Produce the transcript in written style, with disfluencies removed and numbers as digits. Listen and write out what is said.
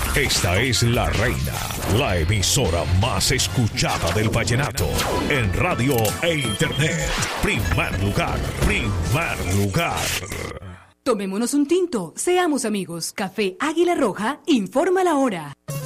Esta es La Reina, la emisora más escuchada del vallenato. En radio e internet. Primer lugar, primer lugar. Tomémonos un tinto, seamos amigos. Café Águila Roja, informa la hora.